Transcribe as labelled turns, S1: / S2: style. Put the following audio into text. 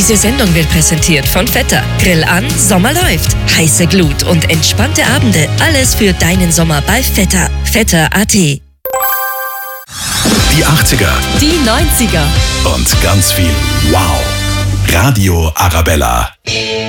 S1: Diese Sendung wird präsentiert von Vetter. Grill an, Sommer läuft. Heiße Glut und entspannte Abende. Alles für deinen Sommer bei Vetter. Vetter.at.
S2: Die 80er.
S3: Die 90er.
S2: Und ganz viel Wow. Radio Arabella.